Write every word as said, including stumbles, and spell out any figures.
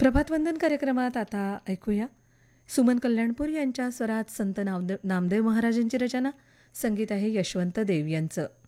प्रभातवंदन कार्यक्रमात आता ऐकूया सुमन कल्याणपूर यांच्या स्वरात संत नामदेव नामदेव महाराजांची रचना, संगीत आहे यशवंत देव यांचं.